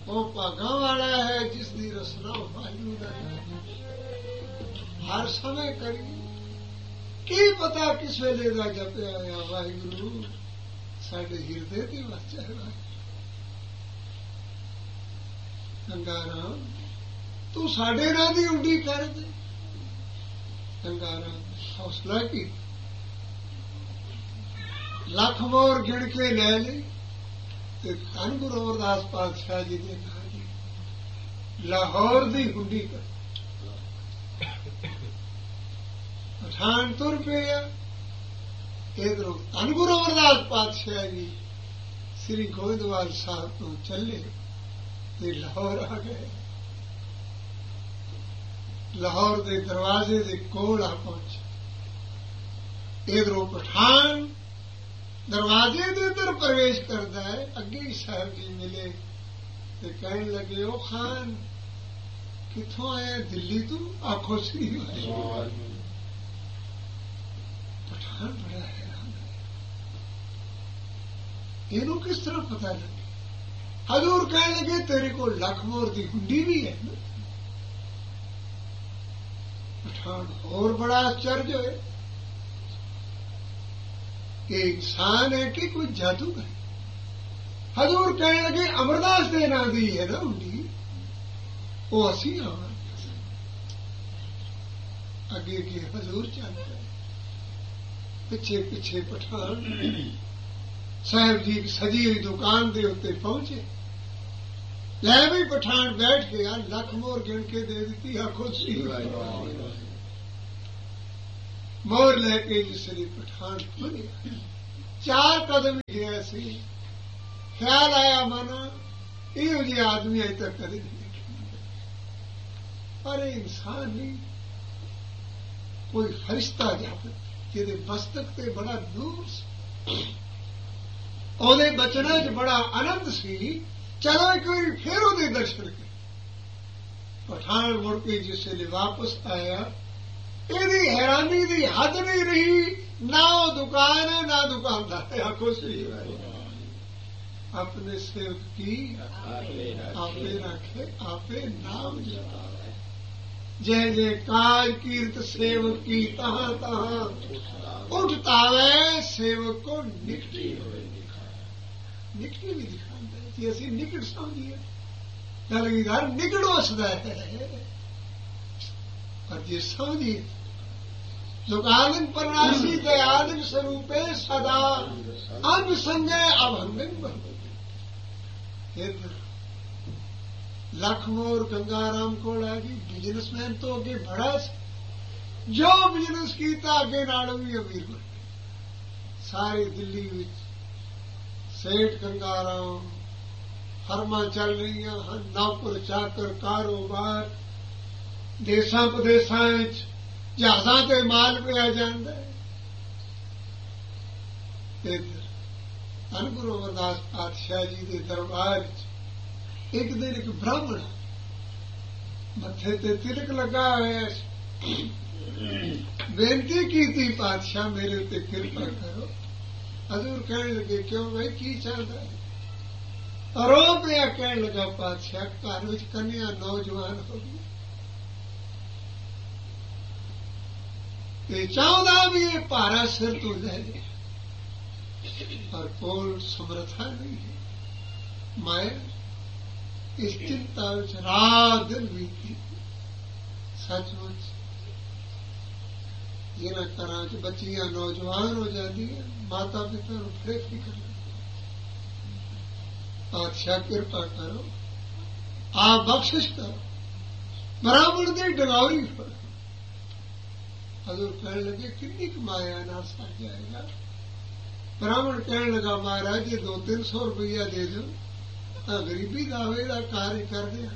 ਉਹ ਭਾਗਾਂ ਵਾਲਾ ਹੈ ਜਿਸ ਦੀ ਰਸਨਾ ਵਾਹਿਗੁਰੂ ਦਾ ਹਰ ਸਮੇਂ ਕਰੀ। ਕੀ ਪਤਾ ਕਿਸ ਵੇਲੇ ਦਾ ਜਪਿਆ ਹੋਇਆ ਵਾਹਿਗੁਰੂ ਸਾਡੇ ਹਿਰਦੇ ਤੇ ਵਸ ਜਾਏਗਾ। ਗੰਗਾਰਾਮ ਤੂੰ ਸਾਡੇ ਨਾਂ ਦੀ ਉਡੀ ਕਰ ਦੇ। ਗੰਗਾਰਾਮ ਹੌਸਲਾ ਕੀ ਲੱਖ ਮੋਰ ਗਿਣ ਕੇ ਲੈ ਲਈ ਤੇ ਧੰਨ ਗੁਰੂ ਅਮਰਦਾਸ ਪਾਤਸ਼ਾਹ ਜੀ ਦੇ ਨਾਂ ਦੀ ਲਾਹੌਰ ਦੀ ਹੁੰਡੀ ਕਰ। ਪਠਾਨ ਤੁਰ ਪਿਆ। ਇਧਰੋਂ ਧੰਨ ਗੁਰੂ ਅਮਰਦਾਸ ਪਾਤਸ਼ਾਹ ਜੀ ਸ੍ਰੀ ਗੋਇੰਦਵਾਲ ਸਾਹਿਬ ਤੋਂ ਚੱਲੇ ਤੇ ਲਾਹੌਰ ਆ ਗਏ। ਲਾਹੌਰ ਦੇ ਦਰਵਾਜ਼ੇ ਦੇ ਕੋਲ ਆ ਪਹੁੰਚੇ। ਇਧਰੋਂ ਪਠਾਨ ਦਰਵਾਜ਼ੇ ਦੇ ਅੰਦਰ ਪ੍ਰਵੇਸ਼ ਕਰਦਾ ਹੈ। ਅੱਗੇ ਹੀ ਸਾਹਿਬ ਜੀ ਮਿਲੇ ਤੇ ਕਹਿਣ ਲੱਗੇ ਉਹ ਖਾਨ ਕਿੱਥੋਂ ਆਇਆ? ਦਿੱਲੀ ਤੋਂ? ਆਖੋ ਸ੍ਰੀ ਵਾਹਿਗੁਰੂ। ਪਠਾਨ ਬੜਾ ਹੈਰਾਨ ਹੈ, ਇਹਨੂੰ ਕਿਸ ਤਰ੍ਹਾਂ ਪਤਾ ਲੱਗੇ? ਹਜ਼ੂਰ ਕਹਿਣ ਲੱਗੇ ਤੇਰੇ ਕੋਲ ਲੱਖ ਮੋਰ ਦੀ ਹੁੰਡੀ ਵੀ ਹੈ ਨਾ? ਪਠਾਨ ਹੋਰ ਬੜਾ ਆਸ਼ਚर्य ਹੋਏ ਕਿ ਇਨਸਾਨ ਹੈ ਕਿ ਕੋਈ ਜਾਦੂ ਹੈ। ਹਜ਼ੂਰ ਕਹਿਣ ਲੱਗੇ ਅਮਰਦਾਸ ਦੇ ਨਾਂ ਦੀ ਹੈ ਨਾ ਹੁੰਡੀ, ਉਹ ਅਸੀਂ ਹਾਂ। ਅੱਗੇ ਅੱਗੇ ਹਜ਼ੂਰ ਚੱਲ ਪਏ। ਪਿੱਛੇ ਪਿੱਛੇ ਪਠਾਨ ਸਾਹਿਬ ਜੀ ਸਜੀ ਹੋਈ ਦੁਕਾਨ ਦੇ ਉੱਤੇ ਪਹੁੰਚੇ। ਲੈ ਵੀ ਪਠਾਨ ਬੈਠ ਗਿਆ। ਲੱਖ ਮੋਹਰ ਗਿਣ ਕੇ ਦੇ ਦਿੱਤੀ। ਆਖੋ ਸ੍ਰੀ ਵਾਹਿਗੁਰੂ। ਮੋਹਰ ਲੈ ਕੇ ਜਿਸ ਲਈ ਪਠਾਨ ਤੁਰਿਆ 4 ਕਦਮ ਗਿਆ ਸੀ। ਖਿਆਲ ਆਇਆ ਮਨ ਇਹੋ ਜਿਹੇ ਆਦਮੀ ਅਜੇ ਤੱਕ ਕਦੇ ਨਹੀਂ ਦੇਖੇ। ਪਰ ਇਹ ਇਨਸਾਨ ਨਹੀਂ, ਕੋਈ ਫਰਿਸ਼ਤਾ ਜਾਪਦਾ ਜਿਹਦੇ ਮਸਤਕ ਤੇ ਬੜਾ ਨੂਰ ਸੀ, ਉਹਦੇ ਬਚਨਾਂ 'ਚ ਬੜਾ ਆਨੰਦ ਸੀ। ਚਲੋ ਇੱਕ ਵਾਰੀ ਫਿਰ ਉਹਦੇ ਦਰਸ਼ਨ ਕਰ। ਪਠਾਨ ਮੁੜ ਕੇ ਜਿਸ ਵੇਲੇ ਵਾਪਸ ਆਇਆ ਇਹਦੀ ਹੈਰਾਨੀ ਦੀ ਹੱਦ ਨਹੀਂ ਰਹੀ। ਨਾ ਉਹ ਦੁਕਾਨ ਹੈ ਨਾ ਦੁਕਾਨਦਾਰ। ਆਖੋ ਸ੍ਰੀ ਵਾਹਿਗੁਰੂ। ਆਪਣੇ ਸੇਵਕ ਕੀ ਆਪੇ ਰੱਖੇ ਆਪੇ ਨਾਮ ਜਪਾਵੇ। ਜੈ ਜੈ ਕਾਜ ਕੀਰਤ ਸੇਵਕ ਕੀ ਤਹਾਂ ਤਹਾਂ ਉਠਤਾਵੇ। ਸੇਵਕ ਕੋ ਨਿਕਟੀ ਹੋਏ ਦਿਖਾਵੇ। ਨਿਕਟੀ ਵੀ ਦਿਖਾਉਂਦਾ ਹੈ ਕਿ ਅਸੀਂ ਨਿਕਟ ਸਮਝੀਏ। ਕਲਗੀਧਰ ਨਿਕਟ ਵਸਦਾ ਹੈ, ਪਰ ਜੇ ਸਮਝੀਏ जुगालिन परनासी दयादिन स्वरूपे सदा अंग संगे अभंगन बनते। लख मोर गंगाराम को लगी बिजनेसमैन तो अगे बड़ा जो बिजनेस किया अगे नालों भी अमीर बन गए। सारी दिल्ली विच सेठ गंगाराम फर्मा चल रही हैं। नौकर चाकर कारोबार देसां प्रदेसां विच जहाज़ां ते माल पिया जांदा है। धन गुरु अमरदास पातशाह जी के दरबार एक दिन एक ब्राह्मण मथे ते तिलक लगा होया बेनती की थी पातशाह मेरे उत्ते कृपा करो। हजूर कहने लगे क्यों भाई की चाहता है? रो पिया कहने लगा पातशाह घर विच कन्या नौजवान हो गई ते चाहता भी ये भारा सिर तो ले ले, पर कोल समर्था नहीं है। मैं इस चिंता रात दिन बीती। सचमुच जिन्हें घर च बच्चियां नौजवान हो जाती है माता पिता को बड़े फिक्र लगती। पातशाह कृपा करो आप बख्शिश करो ब्राह्मण की डगौरी करो। हजूर कहने लगे कितनी कमाया ना सर जाएगा। ब्राह्मण कहने लगा महाराज जी 200-300 रुपया दे दो गरीबी दावे का कार्य कर दिया।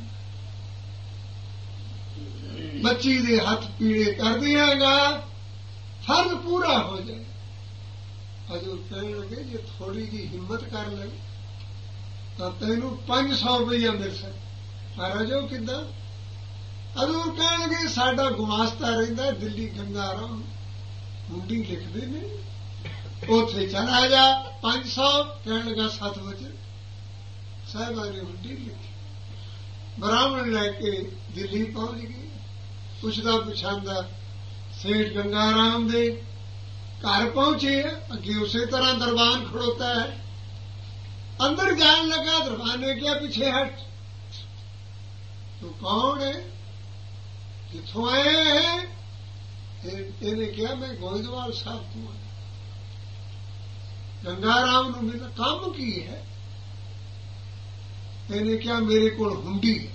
बच्ची दे हाथ पीड़े कर दियागा फर्ज पूरा हो जाए। हजूर कहने लगे जे थोड़ी जी हिम्मत कर ले तो तेनू 500 रुपया मिल सकता। महाराज वो किदा? हजूर कहने लगे साडा गुमास्ता रहिंदा दिल्ली गंगाराम मुंडी लिखते ने उथे चला जा 500। कहने लगा 7 बजे साहिबा ने मुंडी लिखी। ਬ੍ਰਾਹਮਣ ਲੈ ਕੇ ਦਿੱਲੀ ਪਹੁੰਚ ਗਏ। ਪੁੱਛਦਾ ਪੁਛਾਂਦਾ ਸੇਠ ਗੰਗਾ ਰਾਮ ਦੇ ਘਰ ਪਹੁੰਚੇ। ਅੱਗੇ ਉਸੇ ਤਰ੍ਹਾਂ ਦਰਬਾਨ ਖੜੋਤਾ ਹੈ। अंदर जान लगा। दरबान ने क्या पीछे हट, तू कौन है, किथों आए हैं? इन्हें क्या मैं गोविंदवाल साहब तू आया। गंगाराम ने मेरा काम की है। इन्हें क्या मेरे को हुंडी है।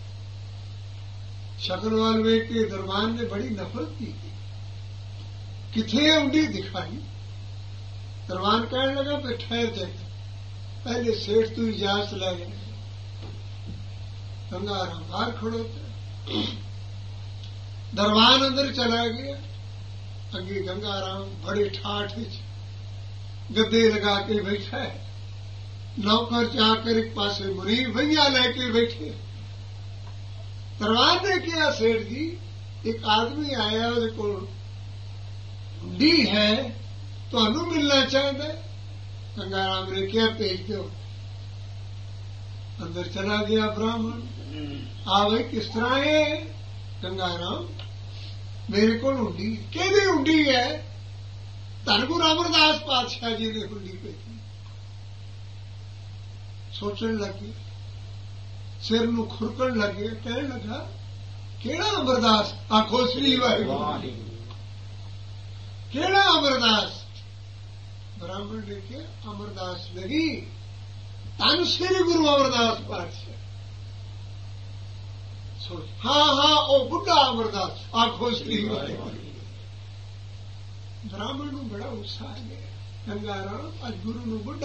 शकलवाल वेख के दरबान ने बड़ी नफरत की। किथे हुंडी दिखाई। दरबान कहने लगा मैं ठहर जाए, पहले सेठ तू इजाजत ले गए। गंगाराम बाहर खड़ोता। दरबान अंदर चला गया। अगे गंगाराम बड़े ठाठ गद्दे लगा के बैठा है। नौकर जाकर एक पासे मुनीर भैया लेके बैठे। दरबान ने कहा सेठ जी एक आदमी आया, ਉਹਦੇ ਕੋਲ हुंडी है, ਤੁਹਾਨੂੰ मिलना चाहता है। गंगाराम ने क्या भेज दो। अंदर चला गया ब्राह्मण। आ भाई किस तरह है? गंगाराम मेरे को हुंडी, कहदी हुंडी है? धन गुरु अमरदास पातशाह जी ने हुंडी भेजी। सोचने लगे, सिर नूं खुरकण लगे। कहने लगा केड़ा अमरदास? आखो श्री वाहिगुरू। केड़ा अमरदास? ब्राह्मण ने कहा अमरदास नहीं, धन श्री गुरु अमरदास पातशाह। सोच हाँ हाँ ओ बुढ़ा अमरदास। आखो श्री वाहिगुरू। ब्राह्मण को बड़ा उत्साह गया। गंगाराम आज गुरु नूं बुढ़ा